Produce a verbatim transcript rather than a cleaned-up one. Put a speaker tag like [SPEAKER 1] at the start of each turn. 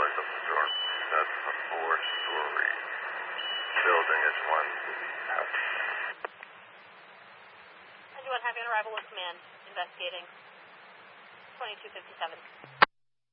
[SPEAKER 1] like a dorm. That's a four-story building. It's one house.
[SPEAKER 2] ninety-one, having an arrival with command, investigating twenty-two fifty-seven.